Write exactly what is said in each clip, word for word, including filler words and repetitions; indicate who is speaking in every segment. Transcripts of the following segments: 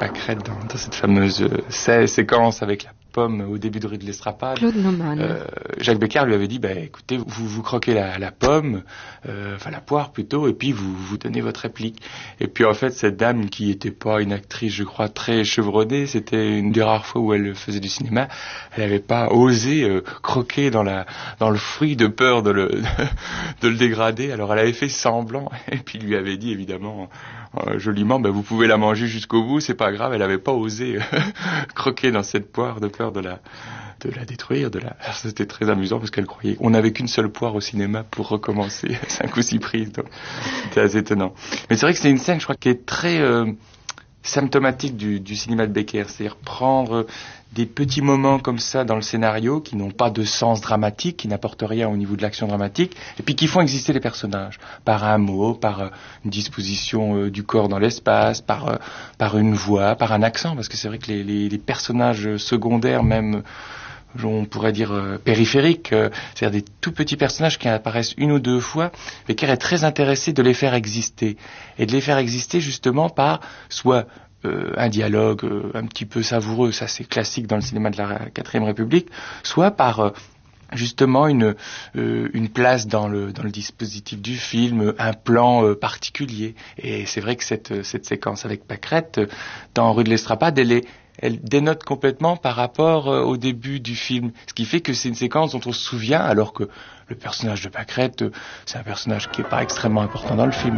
Speaker 1: Pâquerette dans, dans cette fameuse euh, séquence avec la pomme au début de Rue de l'Estrapade.
Speaker 2: Claude Naumann.
Speaker 1: Euh, Jacques Becker lui avait dit, bah, écoutez, vous, vous croquez la, la pomme, euh, enfin la poire plutôt, et puis vous, vous donnez votre réplique. Et puis en fait, cette dame qui était pas une actrice, je crois, très chevronnée, c'était une des rares fois où elle faisait du cinéma, elle n'avait pas osé euh, croquer dans la dans le fruit de peur de le de le dégrader. Alors elle avait fait semblant, et puis lui avait dit évidemment euh, joliment, bah, vous pouvez la manger jusqu'au bout, c'est pas grave. Elle n'avait pas osé euh, croquer dans cette poire de peur de la de la détruire, de la. Alors, c'était très amusant parce qu'elle croyait on n'avait qu'une seule poire au cinéma pour recommencer cinq ou six prises, donc c'était assez étonnant. Mais c'est vrai que c'est une scène, je crois, qui est très euh, symptomatique du, du cinéma de Becker, c'est-à-dire prendre des petits moments comme ça dans le scénario qui n'ont pas de sens dramatique, qui n'apportent rien au niveau de l'action dramatique, et puis qui font exister les personnages par un mot, par euh, une disposition euh, du corps dans l'espace, par euh, par une voix, par un accent, parce que c'est vrai que les, les, les personnages secondaires, même on pourrait dire euh, périphériques, euh, c'est-à-dire des tout petits personnages qui apparaissent une ou deux fois, Becker est très intéressé de les faire exister, et de les faire exister justement par soit Euh, un dialogue euh, un petit peu savoureux, ça c'est classique dans le cinéma de la quatrième République, soit par euh, justement une euh, une place dans le dans le dispositif du film, un plan euh, particulier. Et c'est vrai que cette cette séquence avec Pâquerette euh, dans Rue de l'Estrapade, elle est elle dénote complètement par rapport euh, au début du film, ce qui fait que c'est une séquence dont on se souvient, alors que le personnage de Pâquerette, euh, c'est un personnage qui est pas extrêmement important dans le film.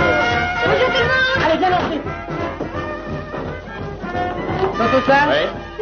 Speaker 3: Ça,
Speaker 4: Ouais.